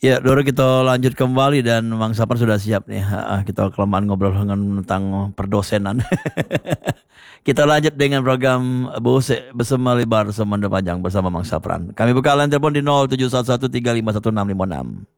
Ya, Doro kita lanjut kembali dan Mang Sapran sudah siap nih. Kita kelamaan ngobrol tentang perdosenan. Kita lanjut dengan program Bose bersama Lebar Semanda Panjang bersama Mang Sapran. Kami buka line telepon di 0711351656.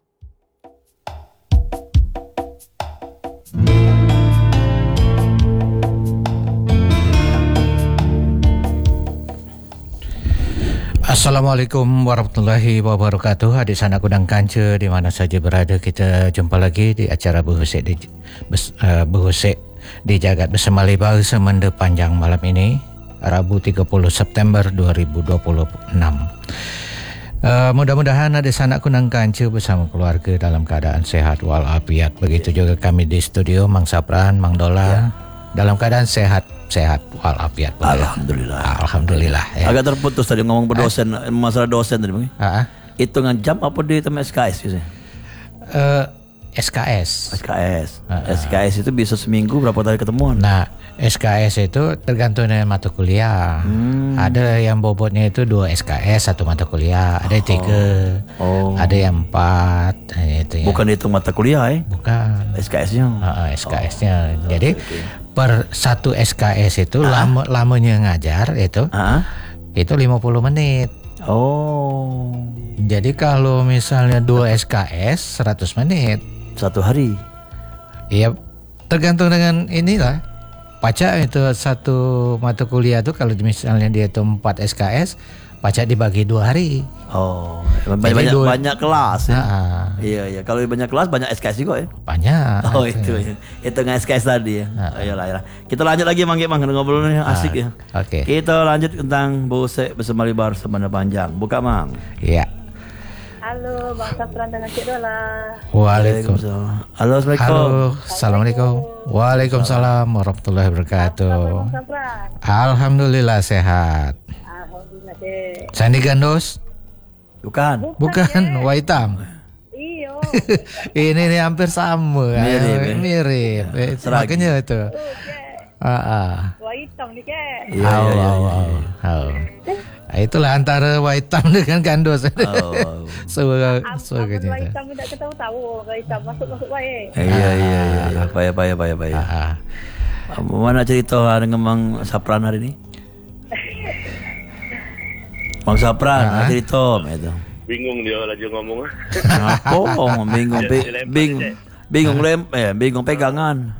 Assalamualaikum warahmatullahi wabarakatuh. Adik sanak Kudang Kanca di mana saja berada, kita jumpa lagi di acara Behusik di Jagat bersama Lebar Semanda Panjang malam ini, Rabu 30 September 2026. Mudah-mudahan adik sanak Kudang Kanca bersama keluarga dalam keadaan sehat walafiat. Begitu juga kami di studio, Mang Sapran, Mang Dola dalam keadaan sehat walafiat. Alhamdulillah ya. Agak terputus tadi ngomong berdosen, masalah dosen tadi Bang. Hitungan jam apa di teman SKS biasanya? SKS itu bisa seminggu berapa kali ketemuan? Nah, SKS itu tergantung dengan mata kuliah. Ada yang bobotnya itu 2 SKS 1 mata kuliah, ada 3, ada yang 4 itu ya. Bukan hitung mata kuliah Bukan. SKS-nya. SKS-nya. Jadi per 1 SKS itu lamanya ngajar itu 50 menit. Jadi kalau misalnya 2 SKS 100 menit 1 hari. Iya, tergantung dengan inilah. Pacak itu 1 mata kuliah tuh kalau misalnya dia itu 4 SKS, pacak dibagi 2 hari. Banyak kelas ya. Iya. Kalau banyak kelas banyak SKS juga ya. Banyak. Itu ya. Itu nggak SKS tadi ya. Ayolah. Kita lanjut lagi Mang ngobrolnya asik ya. Oke. Kita lanjut tentang Bose bersama Lebar Semanda Panjang. Buka Mang. Iya. Halo, Bang Sapran dengan Cik Dola. Waalaikumsalam. Halo, Assalamualaikum. Assalamualaikum. Waalaikumsalam warahmatullahi wabarakatuh. Bang Sapran. Alhamdulillah sehat. Alhamdulillah deh. Sandi Gandos? Bukan. Waitam. Iyo. Ini nih hampir sama. Mirip. Makanya itu. Waitam nih ke. Iya. Itulah antara Waitam dengan Gandos. Waitam tidak ketahu-tahu. Waitam masuk baik. Iya. Payah. Mana cerita dengan Mang Sapran hari ini? Mang Sapran cerita itu. Bingung dia lagi ngomong. Bingung pegangan.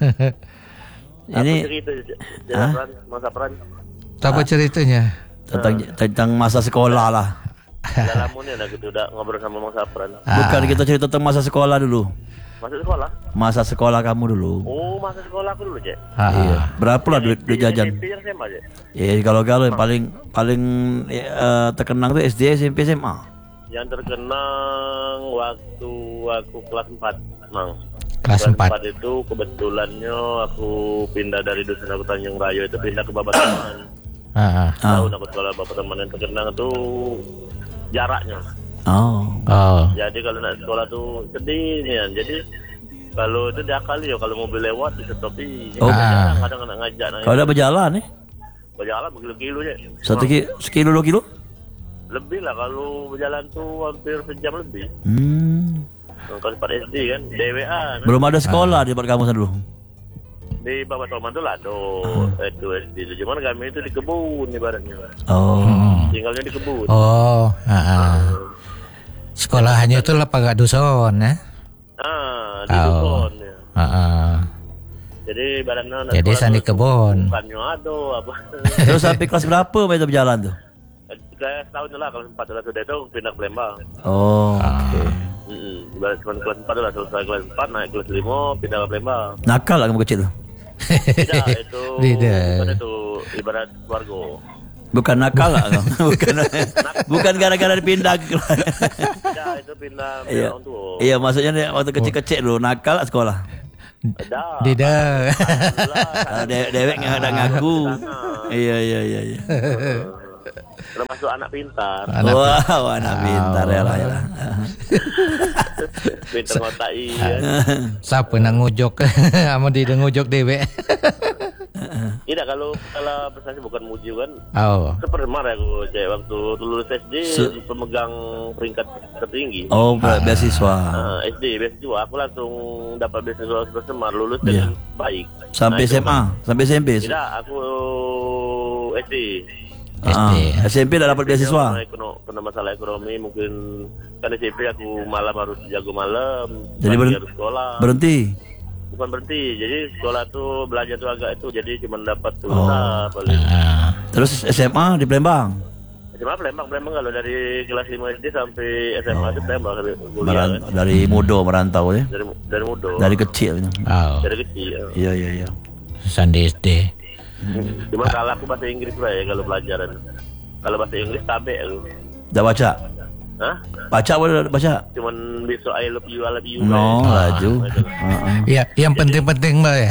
Ini Mang Sapran. Apa ceritanya? Tentang masa sekolah lah. Dalam ini lah gitu udah ngobrol sama Mang Sapran. Bukan kita cerita tentang masa sekolah dulu. Masa sekolah kamu dulu. Masa sekolah aku dulu, Cek. Iya. Berapa lah duit jajan? Ya kalau paling terkenang tuh SD, SMP, SMA. Yang terkenang waktu aku kelas 4, Mang. Kelas 4 itu kebetulannya aku pindah dari Dusun aku Tanjung Raya itu pindah ke Babatuman. Tahun aku sekolah Babatuman yang terkenang tuh jaraknya. Jadi kalau nak sekolah tuh sedih nih. Jadi kalau itu diakali ya, kalau mobil lewat di stopi. Kadang nak ngajak. Kalau udah berjalan nih? Berjalan berkilo-kilo ya. Sekilo 2 kilo? Lebih lah, kalau berjalan tuh hampir sejam lebih. Kalau 4 SD kan, DWA. Belum ada sekolah di tempat kamu dulu? Di Babatuman tuh lah itu SD itu. Cuman kami itu di kebun ibaratnya. Tinggalnya di kebun. Sekolahannya itu lapangan dusun ya? Di dusun ya. Jadi badannya jadi sandi kebun. Bukannya ada apa. Terus sampai kelas berapa itu berjalan tuh? Kelas tahun lah, kelas 4 lah sudah itu pindah ke Lembang. Oke. Kelas 4 lah, selesai kelas 4 naik kelas 5 pindah ke Lembang. Nakal lah kamu kecil? Tidak, itu bukan itu ibarat keluarga. Bukan nakal lah bukan gara-gara dipindah ke Ya, itu pindah orang tua. Iya, maksudnya waktu kecil-kecil dulu nakal lah sekolah. Tidak. Dewek nggak ada ngaku. Iya. Termasuk anak pintar. Anak pintar ya lah. Pintar ngotai ya. Siapa nang ngujok sama dia ngujok dewek. Tidak, kalau prestasi bukan muji kan. Seperti kemarin aku waktu lulus SD pemegang peringkat tertinggi. Oh, beasiswa. SD beasiswa, aku langsung dapat beasiswa Semar, lulus dengan baik. Sampai SMA, sampai SMP. Tidak, aku SD. SMP udah dapat beasiswa. Kena masalah ekonomi mungkin kan SMP aku malam harus jago malam. Jadi harus sekolah. Berhenti. Bukan berhenti, jadi sekolah tuh belajar tuh agak itu, jadi cuma dapat pulsa paling. Terus SMA di Palembang? SMA Palembang kalau dari kelas 5 SD sampai SMA itu Palembang kuliah. Dari mudo merantau ya? Dari mudo. Dari kecil. Dari kecil. Iya. Sandi SD. Cuma kalau aku bahasa Inggris lah ya kalau pelajaran. Kalau bahasa Inggris tabe aku. Udah baca? Hah? Baca boleh baca? Cuman besok I love you. No, laju. Iya, yang penting-penting mbak ya.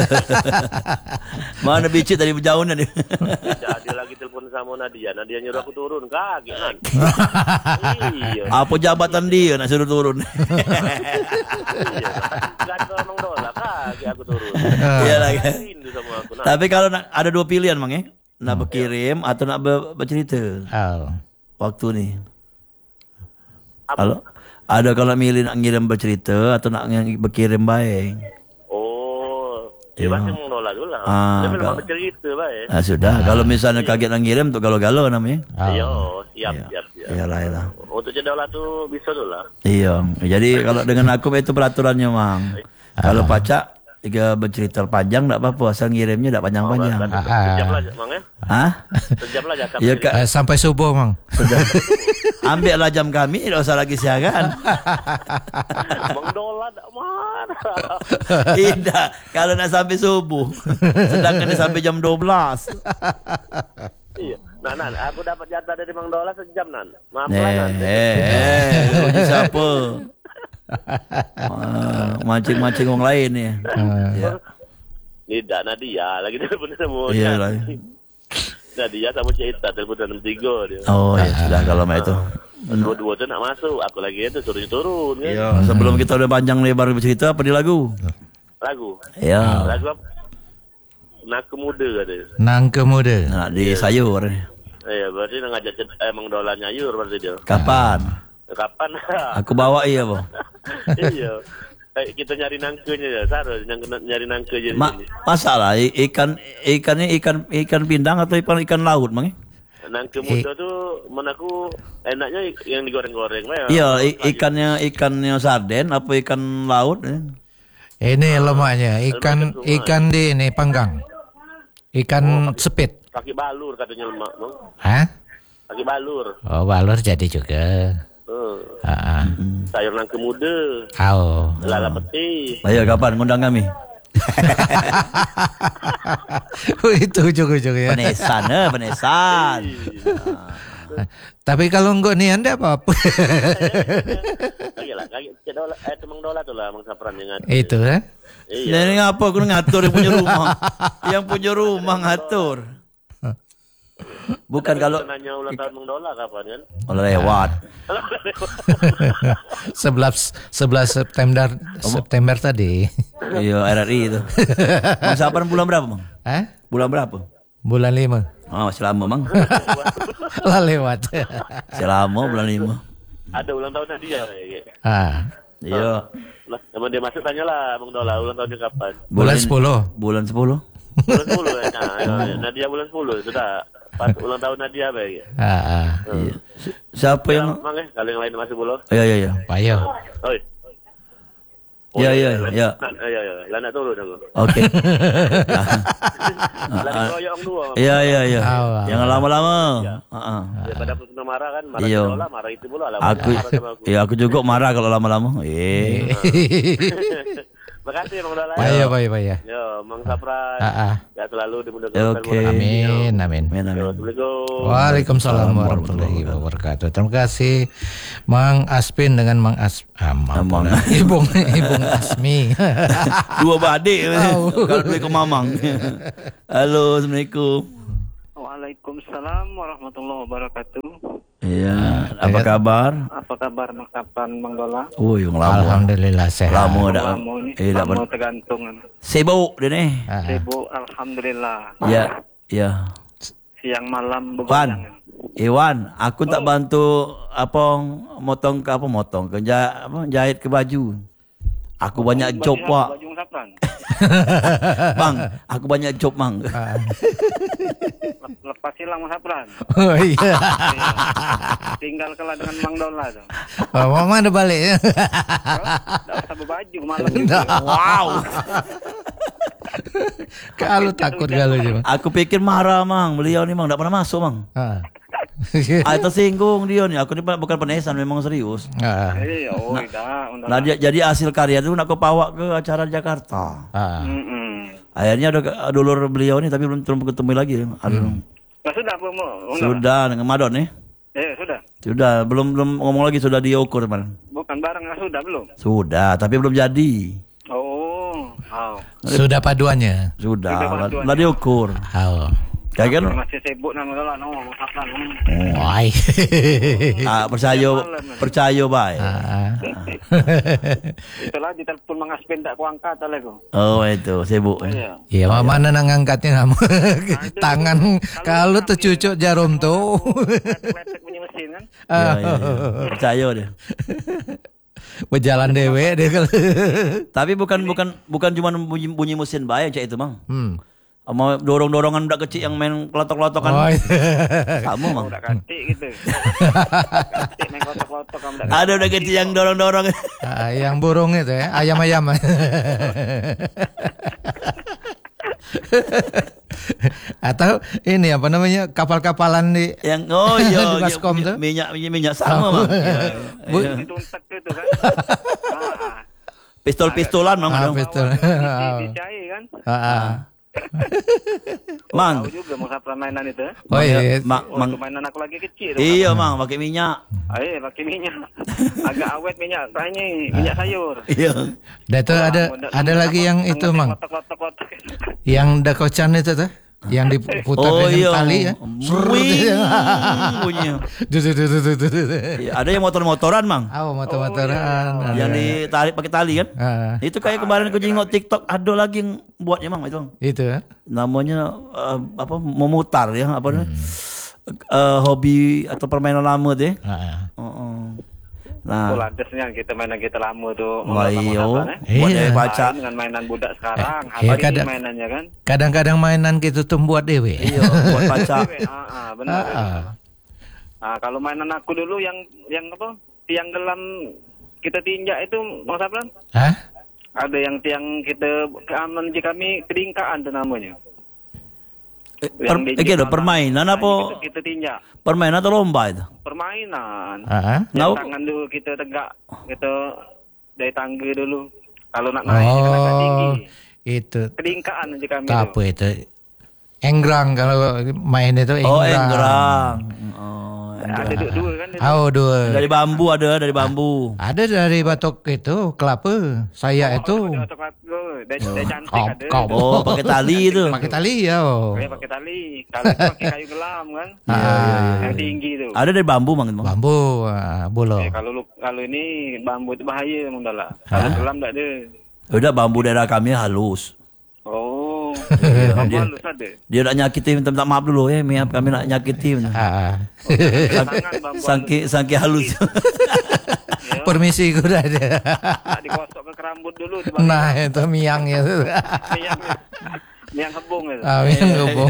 Mana bicit tadi jauhnya dia. Dia lagi telepon sama Nadia nyuruh aku turun kaki kan. Iya. Apa jabatan dia nak suruh turun? Iya. Gak ada Mang Dola kaki aku turun. Iya lagi. Nah. Tapi kalau ada dua pilihan Mang ya, nak berkirim atau nak bercerita. Waktu nih. Kalau ada kalau milih nak ngirim bercerita atau nak berkirim baik. Ya pasti menolak dulu lah. Dia memang bercerita baik. Sudah. Kalau misalnya kaget nak ngirim tuh galau-galau namanya. Siap. Iyalah. Untuk jadwal tuh bisa dulu lah. Iya. Jadi kalau dengan aku itu peraturannya Mang. Kalau pacak jika bercerita panjang tak apa-apa, asal ngirimnya tak panjang-panjang. Sejam lah Mang ya. Sejam lah jatah. Ya, sampai subuh Mang. Ambillah jam kami, tidak usah lagi siagaan. Mang Dola tak marah. Tidak, kalau nak sampai subuh. Sedangkan dia sampai jam 12. Iya. Nan, aku dapat jatah dari Mang Dola sejam Nan. Maaf lah Nan. Siapa? Mancing-mancing orang lain ya. Tidak, Nadia lagi telepon sama. Iya lah. Nadia sama Cita telepon 63 dia. Sudah kalau itu. Dua-dua tuh nak masuk, aku lagi itu suruh turun kan. Iya, sebelum kita udah panjang lebar bercerita apa di lagu? Iya. Lagu apa? Nangke Muda katanya. Nangke Muda. Nah, di sayur. Iya, berarti ngajak Mang Dola nyayur berarti dia. Kapan? Aku bawa iya, Bang. Iya. Kita nyari nangkenya ya, Sarah, nyari nangke jadi. Masalah ikannya ikan pindang atau ikan laut, Mang? Nangke muda tuh menaku enaknya yang digoreng-goreng. Iya, ikannya sarden apa ikan laut? Ini lemaknya ikan di ini panggang. Ikan sepit. Kaki balur katanya lemak, Bang. Hah? Kaki balur. Oh, balur jadi juga. Sayur nangke muda. Lala peti. Ayo kapan ngundang kami? Itu ujung-ujungnya. Penesan. Tapi kalau enggak nih Anda apa-apa. Mang Dola tuh lah Mang Sapran yang ngatur. Itu kan? Iya. Ini ngapa aku ngatur yang punya rumah? Yang punya rumah ngatur. Bukan kalau nanya ulang tahun Mang Dola kapan kan? Lewat. 11 September tadi. Iya, RRI itu. Mang Sapran bulan berapa, Mang? Bulan berapa? Bulan 5. Masih lama, Mang. Lah lewat. Masih lama bulan 5. Ada ulang tahun Nadia ya. Iya. Lah, sama dia masuk tanyalah Mang Dola ulang tahunnya kapan? Bulan 10. Bulan 10. Bulan 10 ya. Nah, Nadia bulan 10 sudah. Pas ulang tahun Nadia baik. Iya. Siapa yang Mang kalau yang lain masuk belum? Iya. Payo. Oi. Iya. Iya. Lah nak turun aku. Oke. Lagi royong dua. Iya. Jangan lama-lama. Daripada aku kena marah kan, Iya. marah itu pula lah. Aku juga marah kalau lama-lama. Makasih Mang Dola. Payo. Yo, Mang Sapran. Ya selalu dimudahkan. Oke. Amin. Assalamualaikum. Waalaikumsalam warahmatullahi wabarakatuh. Terima kasih Mang Aspin dengan Mang Ibung Asmi. Dua badik kalau beli ke Mamang. Halo, Assalamualaikum. Waalaikumsalam warahmatullahi wabarakatuh. Iya, apa kabar? Apa kabar Mas Sapran, Bang Dola? Yang lama. Alhamdulillah sehat. Lama lama tergantung. Sibuk dia nih. Sibuk, alhamdulillah. Ya. Siang malam begadang. Iwan, aku tak bantu jahit ke baju. Aku banyak job, Pak. Baju Sapran. Bang, aku banyak job, Bang. Lepas hilang Mas Sapran. Oh iya. Tinggal kalah dengan Bang Dola tuh. Mama ada balik ya. Enggak usah berbaju malam gitu. Wow. Kalau takut kalau cuma. Aku pikir marah, Mang. Beliau nih, Mang, enggak pernah masuk, Mang. Tersinggung dia nih. Aku ini bukan penesan, memang serius. Nah, jadi hasil karya itu nak aku bawa ke acara Jakarta. Akhirnya ada dulur beliau nih, tapi belum ketemu lagi. Sudah dengan Madon nih. Sudah, belum ngomong lagi, sudah diukur teman. Bukan barang sudah belum? Sudah, tapi belum jadi. Sudah paduannya. Sudah diukur. Kayak masih sibuk nama Dola Why? percaya baik. Itulah ditelepon Mang Aspin tak kuangkat aku. Oh itu sibuk. Iya, mana nang angkatnya kamu? Tangan kalau tercucuk jarum tuh. Bunyi mesin kan? Percaya dia. Berjalan dewe dia kalau. Tapi bukan cuma bunyi mesin baik cak itu, Mang. Sama dorong-dorongan budak kecil yang main kelotok-kelotokan. Kamu, Mang. Budak kecil gitu. Kecil main kelotok-kelotok kamu budak. Ada budak kecil yang dorong-dorong. Yang burung itu ya, ayam-ayam. Atau ini apa namanya, kapal-kapalan di yang di baskom tuh. Minyak sama, Mang. Dituntek itu kan. Pistol-pistolan, Mang. Pistol. Dicai kan. Mang. Tahu juga Mang Sapran mainan itu. Oh iya. Mainan aku lagi kecil. Iya, Mang, pakai minyak. Pakai minyak. Agak awet minyak, kayaknya minyak sayur. Iya. Dan itu ada lagi yang itu, Mang. Yang dakocan itu tuh. Yang diputar dengan tali ya. Bunyi. Ada yang motor-motoran, Mang. Motor-motoran. Yang ditarik pakai tali kan? Itu kayak kemarin aku jengok TikTok, ada lagi yang buatnya, Mang, itu. Itu. Namanya memutar ya, hobi atau permainan lama deh. Nah, ladesnya kita mainan kita lama tuh. Iya. Baca dengan mainan budak sekarang. Mainannya kan. Kadang-kadang mainan kita tuh buat dewe. Iya, buat baca. Benar. Nah, kalau mainan aku dulu yang apa? Tiang gelam kita tinjak itu, Bang Sapran? Ada yang tiang kita keamanan kami kedingkaan tuh namanya. Permainan apa? Kita tinjak. Permainan atau lomba itu? Permainan. Tangan dulu kita tegak, kita dari tangga dulu. Kalau nak naik kita agak tinggi. Itu. Kedingkaan aja kami. Apa itu? Enggrang kalau main itu enggrang. Enggrang. Ada dua kan? Dua. Dari bambu ada, dari bambu. Ada dari batok itu kelapa. Saya itu. Dari cantik ada. Pakai tali itu. Pakai tali ya. Pakai tali. Kalau pakai kayu gelam kan. Yang tinggi itu. Ada dari bambu, Mang. Bambu, bolo. Kalau ini bambu itu bahaya, Mang Dola. Kalau gelam enggak ada. Udah, bambu daerah kami halus. Dia nak nyakiti, minta maaf dulu ya, maaf kami nak nyakiti. Sangki halus. Permisi gue udah ada. Dikosok ke rambut dulu. Nah itu miangnya tuh. Miang hebung itu. Miang hebung.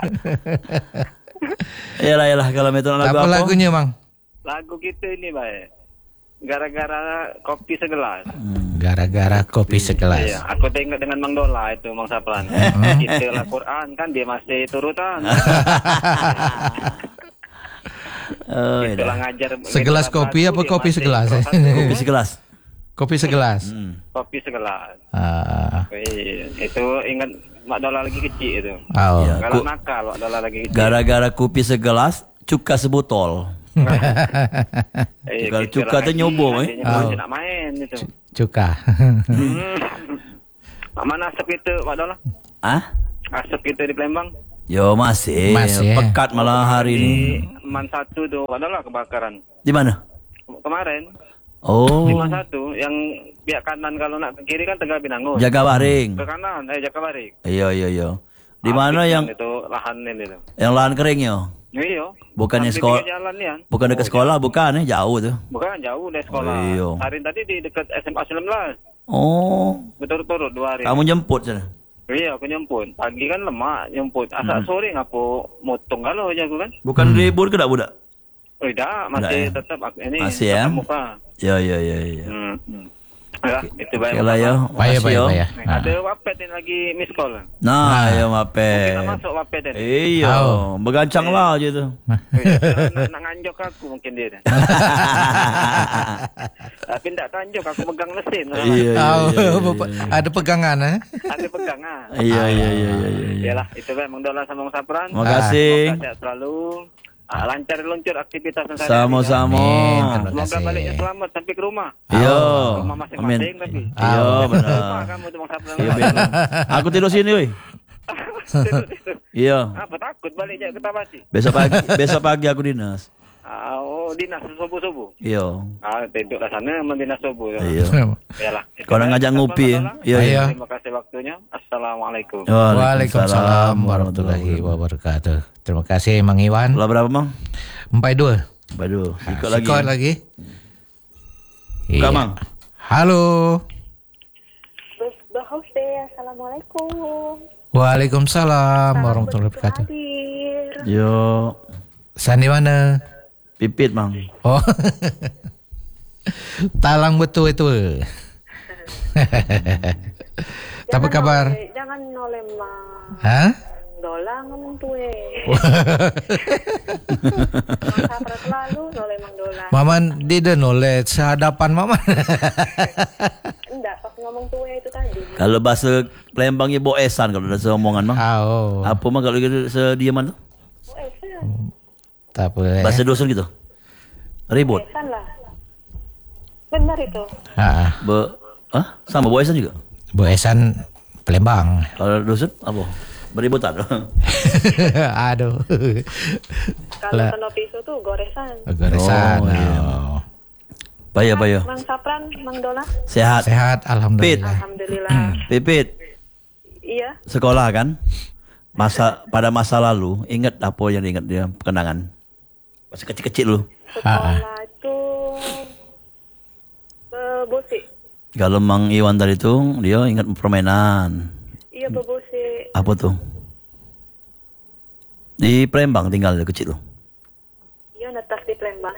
Iyalah kalau itu lagu apa? Lagunya, Mang? Lagu kita ini baik. Gara-gara kopi segelas. Gara-gara kopi segelas. Iya, aku tengok dengan Mang Dola itu, Mang Sapran. Kita Al-Quran kan dia masih turutan. Itulah ngajar. Segelas kopi apa kopi segelas? Kopi segelas. Kopi segelas. Kopi segelas. Itu ingat Mak Dola lagi kecil itu. Kalau nakal Mak Dola lagi kecil. Gara-gara kopi segelas, cuka sebotol. Kalau cuka tuh nyobo, nak main itu. Cuka. Mana asap itu, Pak Dola? Asap itu di Palembang? Yo masih pekat malah hari ini. Man 1 tuh adalah kebakaran. Di mana? Kemarin. Oh. 51 yang pihak kanan kalau nak ke kiri kan Tegal Binangun. Jakabaring. Ke kanan Jakabaring. Iya. Di mana yang itu lahan ini tuh. Yang lahan kering yo. Iya. Bukannya sekolah. Bukan dekat sekolah, bukan jauh tuh. Bukan jauh dari sekolah. Iya. Hari tadi di dekat SMA 19. Oh. Berturut-turut 2 hari. Kamu jemput sana? Iya, aku jemput. Pagi kan lemak jemput. Asal sore ngapu motong kalau aja aku kan. Bukan libur ke budak? Oh, tidak, masih tetap ini. Masih ya? Muka. Ya. Ya, itu baik. Oke ya. Baik. Ada wapet yang lagi miss call. Nah, ya wapet. Kita masuk wapet dan. Iya, bergancang lah aja tuh. Nak nganjok aku mungkin dia. Tapi tidak kanjok, aku pegang mesin. Iya. Ada pegangan Ada pegangan. Iya. Iyalah, itu memang dolar sama Sapran. Terima kasih. Semoga sehat selalu. Lancar luncur aktivitas sama-sama. Semoga baliknya selamat sampai ke rumah. Iya. Rumah masing-masing tapi. Iya benar. Rumah kamu tuh Sapran. Aku tidur sini, woi. Iya. Apa takut balik ke Tabasi? Besok pagi aku dinas. Dinas subuh-subuh. Iya. Tidurlah sana mendinas subuh. Iya. Iyalah. Kau ngajak ngopi. Iya. Terima kasih waktunya. Assalamualaikum. Waalaikumsalam warahmatullahi wabarakatuh. Terima kasih Mang Iwan. Lah berapa, Mang? 42. Sikot lagi. Iya. Mang. Halo. Assalamualaikum. Waalaikumsalam warahmatullahi wabarakatuh. Yo. Sandi mana? Pipit, Mang. Oh. Talang betul itu. Apa kabar? Jangan noleh Mang. Hah? Dolang ngomong tuwe. Sapra selalu noleh Mang Dolang. Maman dia noleh sehadapan Maman. Enggak, pas ngomong tuwe itu tadi. Kalau bahasa Palembangnya boesan kalau ada seomongan, Mang. Oh. Apa, Mang, kalau gitu sediaman tuh? Boesan. Tak boleh. Bahasa dusun gitu. Ribut. Boesan lah. Benar itu. Sama boesan juga. Boesan Palembang. Kalau dusun apa? Beributan. Aduh. Kalau kena pisau tuh goresan. Goresan. Iya. Bayo. Mang Sapran, Mang Dola. Sehat, alhamdulillah. Alhamdulillah. Pipit. Iya. Sekolah kan? Pada masa lalu, ingat apa yang diingat dia kenangan? Masih kecil-kecil lu. Sekolah itu Bosi. Kalau Mang Iwan tadi itu dia ingat permainan. Iya, Bosi. Apa tuh? Di Palembang tinggal dia kecil lu. Iya, netas di Palembang.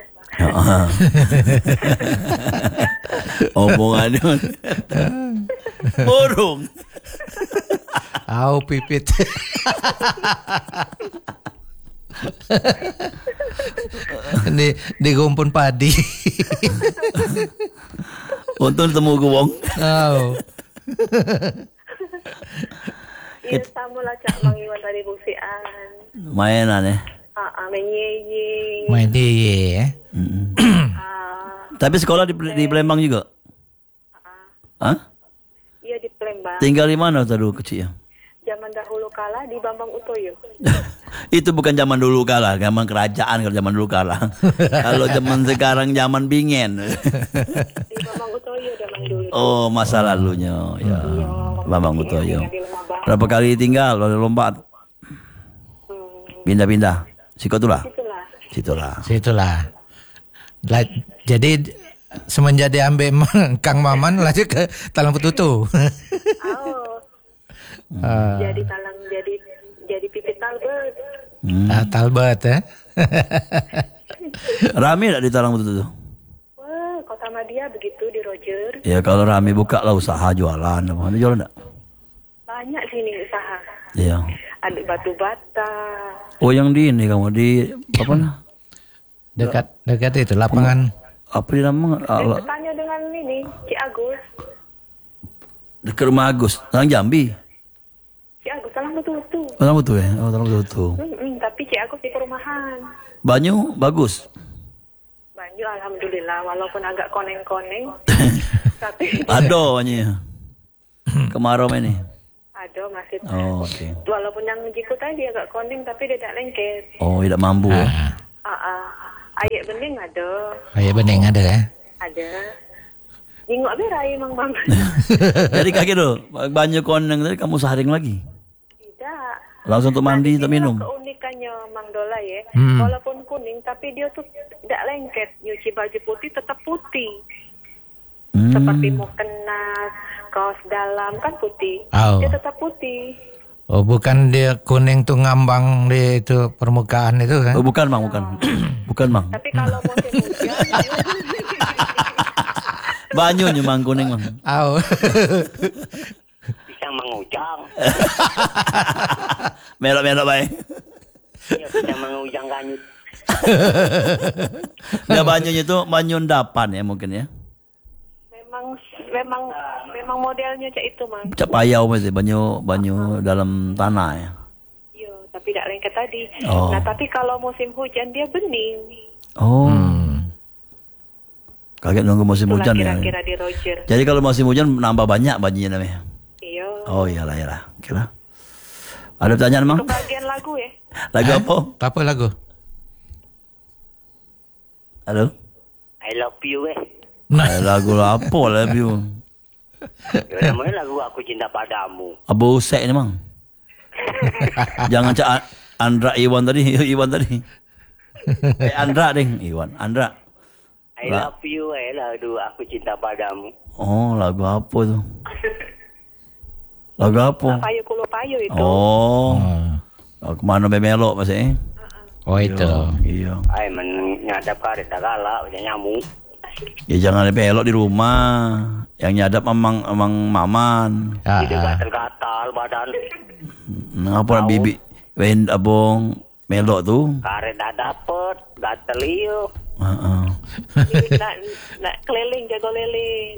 Omongannya burung. Pipit. di gumpun padi. Untung temu guwong. Iya, sama lah Cak Mang Iwan tadi busian. Mainan ya. Main ye ya. Tapi sekolah di Palembang juga? Iya, di Palembang. Tinggal di mana tadi kecil ya? Zaman dahulu kala di Bambang Utoyo. Itu bukan zaman dulu kala, zaman kerajaan kalau zaman dulu kala. Kalau zaman sekarang zaman bingen. Di Bambang Utoyo zaman dulu. Oh, masa lalunya ya. Bambang Utoyo. Berapa kali tinggal lalu lompat? Pindah-pindah. Situlah. Jadi semenjak diambil Kang Maman lanjut ke Talang Petutu. Jadi pipit Talbot. Talbot ya. Rame tak di Talang Petutu? Wah, Kota Madia begitu di Roger. Ya kalau rame buka lah usaha jualan. Ada jualan tak? Banyak sini usaha. Iya. Ada batu bata. Oh, yang di ini kamu di apa nah? Dekat itu lapangan. Apa di nama? Tanya dengan ini Ci Agus. Dekat rumah Agus, Talang Jambi. Ci Agus Talang Petutu. Talang Petutu ya? Oh, Talang Petutu. Tapi Ci Agus di perumahan. Banyu bagus. Banyu alhamdulillah walaupun agak koneng-koneng. Tapi Aduh banyu. Kemarau ini. Ada masih. Oh, oke. Walaupun yang jiku tadi agak kuning tapi dia tak lengket. Oh, tidak mampu ya. Ayak bening ada. Ayak bening ada ya? Ada. Jingok berai Mang. Jadi kaki dulu, banyak koneng tadi kamu saring lagi? Tidak. Langsung untuk mandi atau minum? Keunikannya Mang Dola ya. Walaupun kuning tapi dia tuh tidak lengket. Nyuci baju putih tetap putih. Seperti mukena, kaos dalam kan putih. Dia tetap putih. Oh, bukan dia kuning tuh ngambang di itu permukaan itu kan? Oh, bukan Mang, bukan. Bukan Mang. Tapi kalau musim hujan Banyunya Mang kuning Mang. Pisang mengujang. Melok-melok baik. Iya, pisang mengujang kanyut. Ya banyunya itu banyu endapan ya mungkin ya. Memang modelnya cak itu Mang. Cak payau masih banyu dalam tanah ya. Iya, tapi tidak lengket tadi. Oh. Nah, tapi kalau musim hujan dia bening. Oh. Kaget nunggu musim Itulah hujan ya. Kira-kira di Roger. Jadi kalau musim hujan nambah banyak bajunya namanya. Iya. Oh iyalah. Kira. Ada pertanyaan Mang? Kebagian lagu ya. Lagu apa? Apa lagu? Halo? I love you Lagu apa love you? Namanya lagu Aku Cinta Padamu. Abu Usek ini Mang. Jangan cak Andra Iwan tadi. Andra ding, Andra. I love you lagu Aku Cinta Padamu. Oh, lagu apa tuh? Lagu apa? Payu Kulo Payu itu. Oh. Kemana bemelok masih? Oh itu. Iya. Ay menyadap karet tagala udah nyamuk. Ya jangan belok di rumah. Yang nyadap emang maman. Tidak gatal-gatal badan. Ngapa bibi? Wen abong melok tuh. Karet dah dapet, gatel iyo. Nak keliling, jago leleng.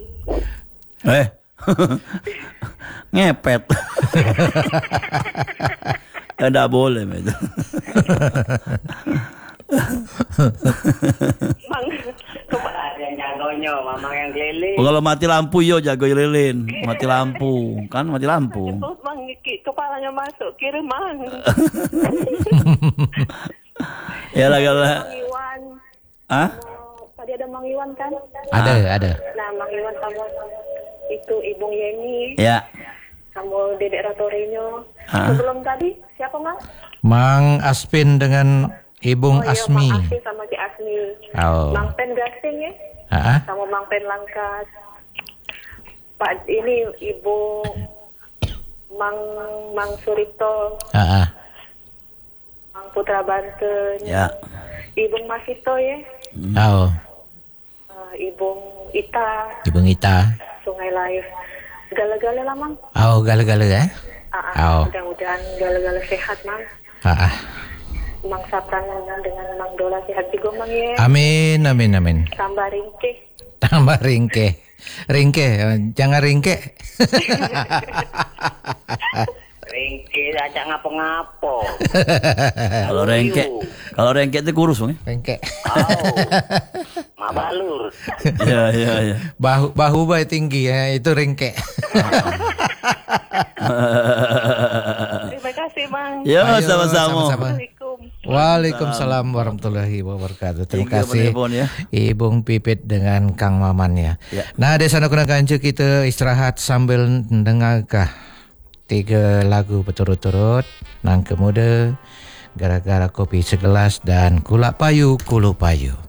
Ngepet. Tidak boleh itu. Mang, Yang jagonya, mama yang keliling. Kalau mati lampu yo jago lilin. Mati lampu, kan mati lampu. Jemput Mang, kepalanya masuk kiri Mang. Ya lah kalau. Mang Iwan. Tadi ada Mang Iwan kan? Ada. Nah, Mang Iwan sama itu Ibu Yeni. Ya. Kamu Dedek Ratorinyo. Sebelum tadi siapa Mang? Mang Aspin dengan Ibung Asmi. Mang Aspin sama si Asmi. Mang Pen Gasing ya? Sama Mang Pen Langkas. Pak ini Ibu Mang Surito. Mang Putra Banten. Ya. Ibung Masito ya? Ibung Ita. Sungai Live. Gala-gala lah Mang. Gala-gala ya? Mudah-mudahan gala-gala sehat Mang. Mang Sapran dengan Mang Dola sehat juga Mang ya. Amin. Tambah ringke. Jangan ringke. Ringke aja ngapo-ngapo. Kalau rengke itu kurus Bang. Ringke. Mak balur. Iya. Bahu baik tinggi ya, itu ringke. Terima kasih Mang. Ya, sama-sama. Waalaikumsalam warahmatullahi wabarakatuh. Terima kasih Ibung Pipit dengan Kang Maman ya. Nah, di sana kuna kancu kita istirahat sambil mendengarkan 3 lagu berturut-turut. Nangke muda, gara-gara kopi segelas dan kula payu.